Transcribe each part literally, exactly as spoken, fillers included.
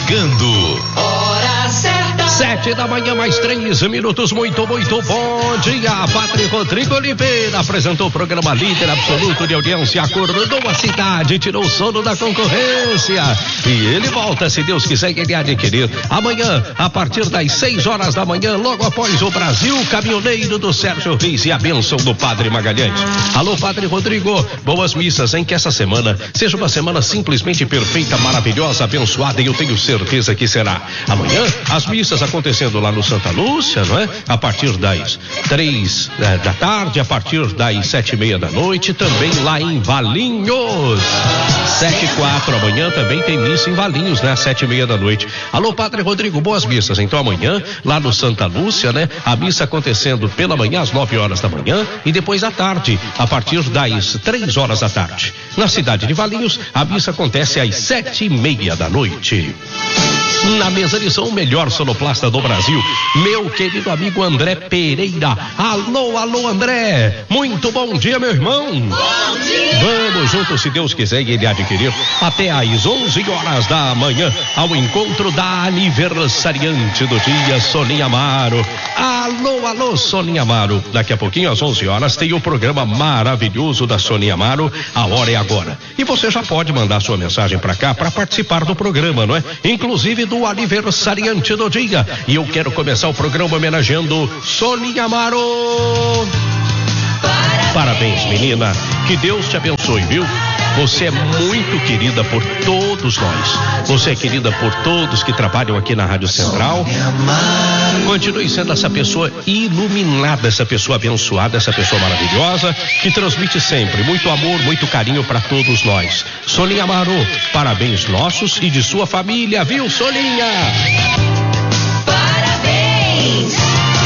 chegando. Hora certa. Sete da manhã, mais três minutos. Muito, muito bom dia. Padre Rodrigo Oliveira apresentou o programa líder absoluto de audiência, acordou a cidade, tirou o sono da concorrência. E ele volta, se Deus quiser, ele adquirir amanhã, a partir das seis horas da manhã, logo após o Brasil Caminhoneiro do Sérgio Reis e a bênção do Padre Magalhães. Alô, Padre Rodrigo, boas missas, em que essa semana seja uma semana simplesmente perfeita, maravilhosa, abençoada, e eu tenho certeza que será. Amanhã, as missas acontecendo lá no Santa Lúcia, não é? A partir das três é, da tarde, a partir das sete e meia da noite, também lá em Valinhos. Sete e quatro, amanhã também tem missa em Valinhos, né? Sete e meia da noite. Alô, Padre Rodrigo, boas missas. Então amanhã, lá no Santa Lúcia, né? A missa acontecendo pela manhã, às nove horas da manhã, e depois à tarde, a partir das três horas da tarde. Na cidade de Valinhos, a missa acontece às sete e meia da noite. Na mesa de som, o melhor sonoplasta do Brasil, meu querido amigo André Pereira. Alô, alô, André. Muito bom dia, meu irmão. Bom dia. Vamos juntos, se Deus quiser, e ele adquirir até às onze horas da manhã, ao encontro da aniversariante do dia, Soninha Amaro. Alô, alô, Soninha Amaro. Daqui a pouquinho, às onze horas, tem o programa maravilhoso da Soninha Amaro. A hora é agora. E você já pode mandar sua mensagem para cá para participar do programa, não é? Inclusive do aniversariante do dia. E eu quero começar o programa homenageando Soninha Amaro. Parabéns, menina. Que Deus te abençoe, viu? Você é muito querida por todos nós. Você é querida por todos que trabalham aqui na Rádio Central. Continue sendo essa pessoa iluminada, essa pessoa abençoada, essa pessoa maravilhosa, que transmite sempre muito amor, muito carinho para todos nós. Soninha Amaro, parabéns nossos e de sua família, viu, Soninha? Parabéns.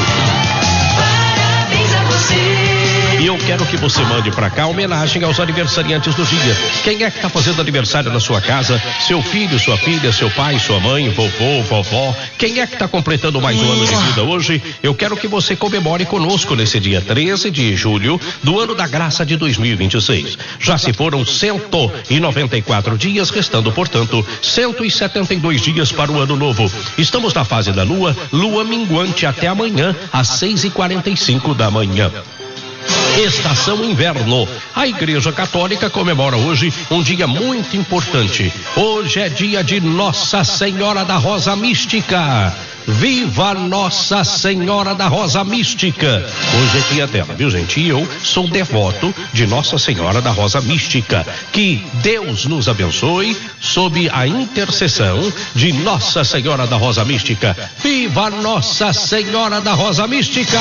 Parabéns a você. E eu quero que você mande pra cá homenagem aos aniversariantes do dia. Quem é que tá fazendo aniversário na sua casa? Seu filho, sua filha, seu pai, sua mãe, vovô, vovó. Quem é que tá completando mais um ano de vida hoje? Eu quero que você comemore conosco nesse dia treze de julho do ano da graça de dois mil e vinte e seis. Já se foram cento e noventa e quatro dias, restando, portanto, cento e setenta e dois dias para o ano novo. Estamos na fase da lua, lua minguante até amanhã, às seis e quarenta e cinco da manhã. Estação inverno. A Igreja Católica comemora hoje um dia muito importante. Hoje é dia de Nossa Senhora da Rosa Mística. Viva Nossa Senhora da Rosa Mística. Hoje é dia dela, viu, gente? E eu sou devoto de Nossa Senhora da Rosa Mística. Que Deus nos abençoe sob a intercessão de Nossa Senhora da Rosa Mística. Viva Nossa Senhora da Rosa Mística.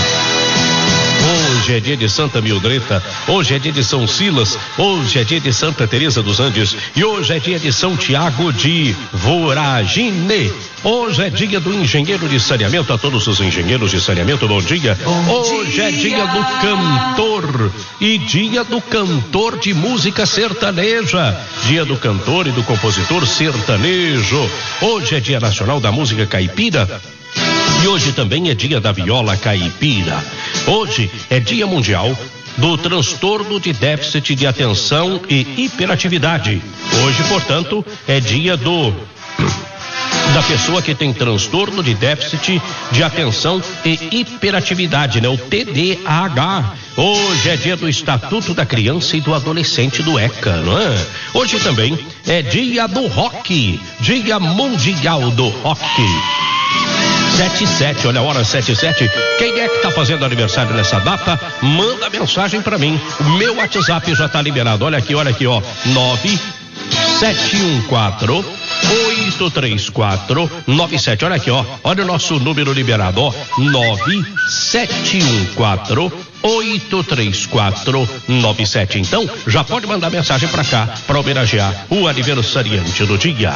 Hoje é dia de Santa Mildreta, hoje é dia de São Silas, hoje é dia de Santa Teresa dos Andes e hoje é dia de São Tiago de Voragine. Hoje é dia do engenheiro de saneamento, a todos os engenheiros de saneamento, bom dia. Hoje é dia do cantor e dia do cantor de música sertaneja, dia do cantor e do compositor sertanejo. Hoje é dia nacional da música caipira. E hoje também é dia da viola caipira. Hoje é dia mundial do transtorno de déficit de atenção e hiperatividade. Hoje, portanto, é dia do da pessoa que tem transtorno de déficit de atenção e hiperatividade, né? O T D A H. Hoje é dia do Estatuto da Criança e do Adolescente do ECA, não é? Hoje também é dia do rock, dia mundial do rock. Sete e sete, olha a hora, sete e sete. Quem é que tá fazendo aniversário nessa data? Manda mensagem pra mim. O meu WhatsApp já tá liberado. Olha aqui, olha aqui, ó. nove sete um quatro oito três quatro nove sete. Olha aqui, ó. Olha o nosso número liberado, ó. nove sete um quatro oito três quatro nove sete. Então, já pode mandar mensagem pra cá pra homenagear o aniversariante do dia.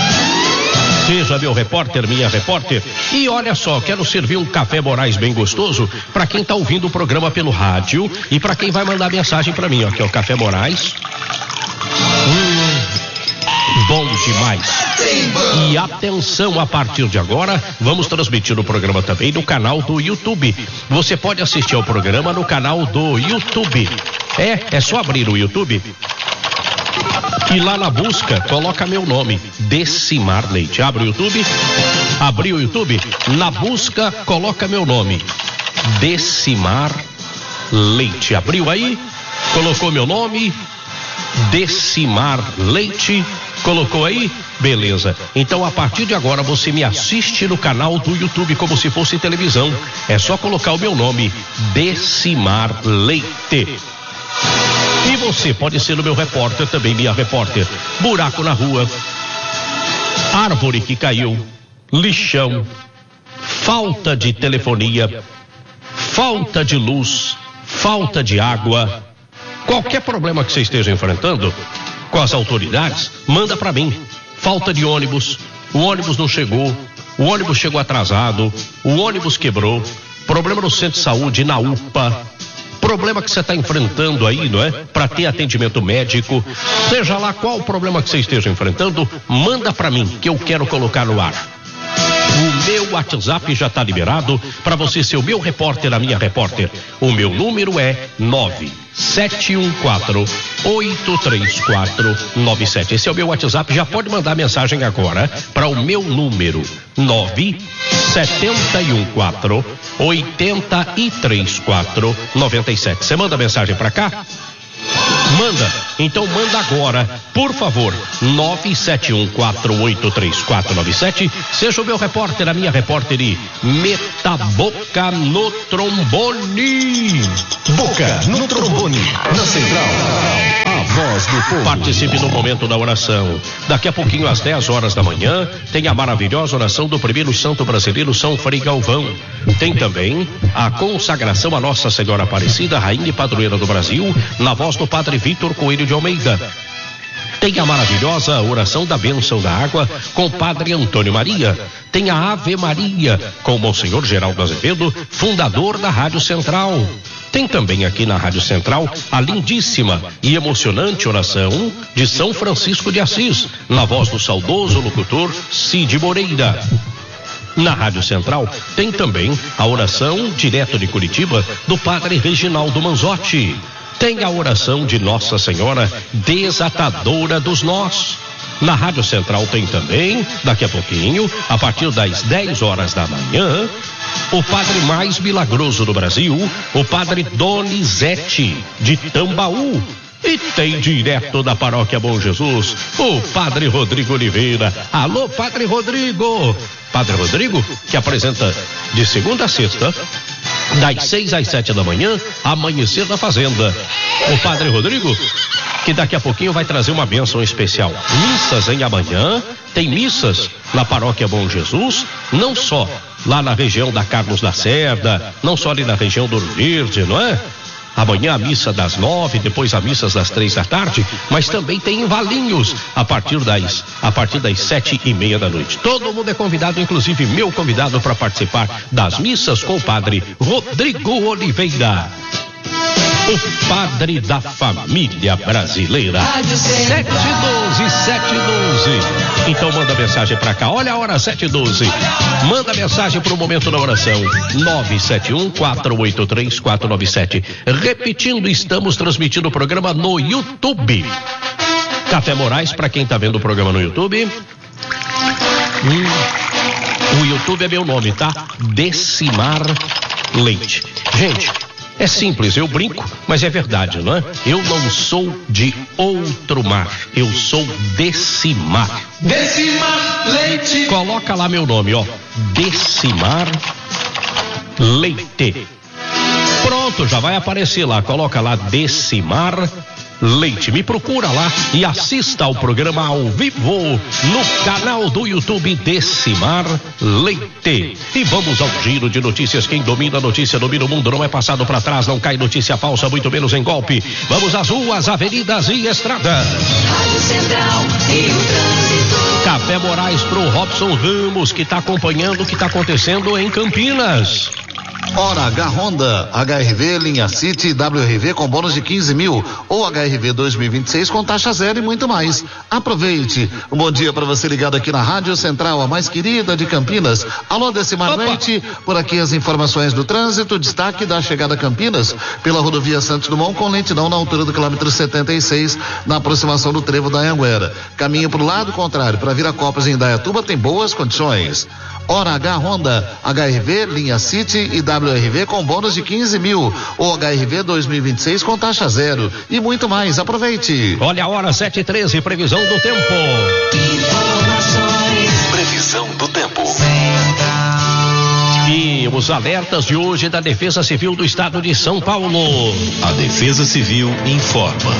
Seja meu repórter, minha repórter. E olha só, quero servir um café Moraes bem gostoso para quem tá ouvindo o programa pelo rádio e para quem vai mandar mensagem para mim, ó, que é o Café Moraes. Hum, bom demais. E atenção, a partir de agora, vamos transmitir o programa também no canal do YouTube. Você pode assistir ao programa no canal do YouTube. É, é só abrir o YouTube. E lá na busca, coloca meu nome, Decimar Leite. Abre o YouTube, abriu o YouTube, na busca, coloca meu nome, Decimar Leite. Abriu aí, colocou meu nome, Decimar Leite, colocou aí, beleza. Então a partir de agora você me assiste no canal do YouTube como se fosse televisão. É só colocar o meu nome, Decimar Leite. E você pode ser o meu repórter também, minha repórter. Buraco na rua, árvore que caiu, lixão, falta de telefonia, falta de luz, falta de água. Qualquer problema que você esteja enfrentando com as autoridades, manda pra mim. Falta de ônibus, o ônibus não chegou, o ônibus chegou atrasado, o ônibus quebrou, problema no centro de saúde, na U P A, problema que você está enfrentando aí, não é? Para ter atendimento médico, seja lá qual o problema que você esteja enfrentando, manda pra mim que eu quero colocar no ar. O meu WhatsApp já está liberado para você ser o meu repórter, a minha repórter. O meu número é nove sete um quatro, oito três quatro nove sete. Esse é o meu WhatsApp, já pode mandar mensagem agora para o meu número nove sete um quatro, oito três quatro nove sete. Você manda mensagem para cá? Manda, então manda agora, por favor, nove sete um quatro, oito três quatro nove sete. Seja o meu repórter, a minha repórter e meta boca no trombone. Boca no trombone, na central, a voz do povo. Participe no momento da oração. Daqui a pouquinho, às dez horas da manhã, tem a maravilhosa oração do primeiro santo brasileiro, São Frei Galvão. Tem também a consagração a Nossa Senhora Aparecida, Rainha e Padroeira do Brasil, na voz do Padre Vitor Coelho de Almeida. Tem a maravilhosa oração da bênção da água com o Padre Antônio Maria. Tem a Ave Maria com o Monsenhor Geraldo Azevedo, fundador da Rádio Central. Tem também aqui na Rádio Central a lindíssima e emocionante oração de São Francisco de Assis, na voz do saudoso locutor Cid Moreira. Na Rádio Central tem também a oração direto de Curitiba do Padre Reginaldo Manzotti. Tem a oração de Nossa Senhora Desatadora dos Nós. Na Rádio Central tem também, daqui a pouquinho, a partir das dez horas da manhã, o padre mais milagroso do Brasil, o Padre Donizete, de Tambaú. E tem direto da Paróquia Bom Jesus, o Padre Rodrigo Oliveira. Alô, Padre Rodrigo! Padre Rodrigo, que apresenta de segunda a sexta, das seis às sete da manhã, Amanhecer na Fazenda. O Padre Rodrigo, que daqui a pouquinho vai trazer uma bênção especial. Missas em amanhã, tem missas na Paróquia Bom Jesus, não só lá na região da Carlos Lacerda, não só ali na região do Ouro Verde, não é? Amanhã a missa das nove, depois a missa das três da tarde, mas também tem em Valinhos, a partir das, a partir das sete e meia da noite. Todo mundo é convidado, inclusive meu convidado, para participar das missas com o Padre Rodrigo Oliveira, o padre da família brasileira. sete doze, sete doze. Então manda mensagem pra cá. Olha a hora, sete doze. Manda mensagem pro momento da oração. nove sete um quatro oito três quatro nove sete. Repetindo, estamos transmitindo o programa no YouTube. Café Moraes, pra quem tá vendo o programa no YouTube. Hum, o YouTube é meu nome, tá? Decimar Leite. Gente, é simples, eu brinco, mas é verdade, não é? Eu não sou de outro mar, eu sou Decimar. Decimar Leite. Coloca lá meu nome, ó, Decimar Leite. Pronto, já vai aparecer lá, coloca lá Decimar Leite. Me procura lá e assista ao programa ao vivo no canal do YouTube Decimar Leite. E vamos ao giro de notícias. Quem domina a notícia domina o mundo. Não é passado para trás, não cai notícia falsa, muito menos em golpe. Vamos às ruas, avenidas e estradas. Rádio Central e o trânsito. Café Moraes pro Robson Ramos, que está acompanhando o que está acontecendo em Campinas. Hora H Honda, H R V, linha City, W R V com bônus de quinze mil ou H R V dois mil e vinte e seis com taxa zero e muito mais. Aproveite. Um bom dia para você ligado aqui na Rádio Central, a mais querida de Campinas. Alô, Decimar Leite, por aqui as informações do trânsito, destaque da chegada a Campinas pela rodovia Santos Dumont com lentidão na altura do quilômetro setenta e seis, na aproximação do trevo da Anhanguera. Caminho para o lado contrário, para Viracopos em Indaiatuba tem boas condições. Hora H Honda, H R V, linha City e W R V com bônus de quinze mil ou H R V dois mil e vinte e seis com taxa zero e muito mais. Aproveite. Olha a hora, sete e treze, previsão do tempo. Informações. Previsão do tempo. E os alertas de hoje da Defesa Civil do Estado de São Paulo. A Defesa Civil informa.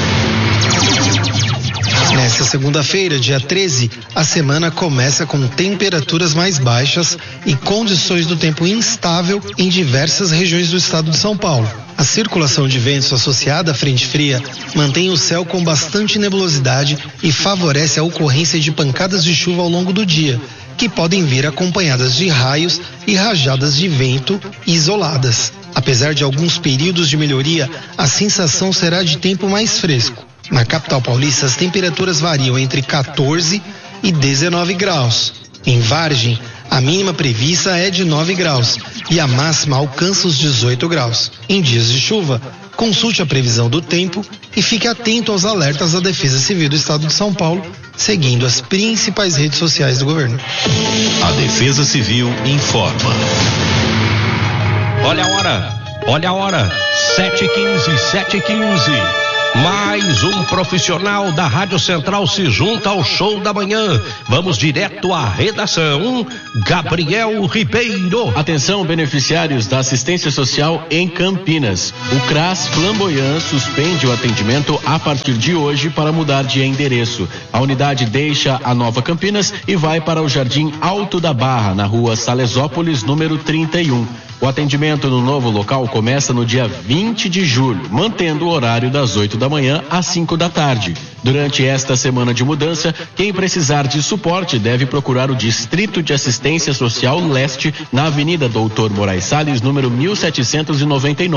Nesta segunda-feira, dia treze, a semana começa com temperaturas mais baixas e condições do tempo instável em diversas regiões do estado de São Paulo. A circulação de ventos associada à frente fria mantém o céu com bastante nebulosidade e favorece a ocorrência de pancadas de chuva ao longo do dia, que podem vir acompanhadas de raios e rajadas de vento isoladas. Apesar de alguns períodos de melhoria, a sensação será de tempo mais fresco. Na capital paulista, as temperaturas variam entre quatorze e dezenove graus. Em Vargem, a mínima prevista é de nove graus e a máxima alcança os dezoito graus. Em dias de chuva, consulte a previsão do tempo e fique atento aos alertas da Defesa Civil do Estado de São Paulo, seguindo as principais redes sociais do governo. A Defesa Civil informa. Olha a hora, olha a hora, sete e quinze, sete e quinze. Mais um profissional da Rádio Central se junta ao show da manhã. Vamos direto à redação. Gabriel Ribeiro. Atenção, beneficiários da assistência social em Campinas. O CRAS Flamboyant suspende o atendimento a partir de hoje para mudar de endereço. A unidade deixa a Nova Campinas e vai para o Jardim Alto da Barra, na rua Salesópolis, número trinta e um. O atendimento no novo local começa no dia vinte de julho, mantendo o horário das oito da manhã às cinco da tarde. Durante esta semana de mudança, quem precisar de suporte deve procurar o Distrito de Assistência Social Leste, na Avenida Doutor Moraes Salles, número mil setecentos e noventa e nove.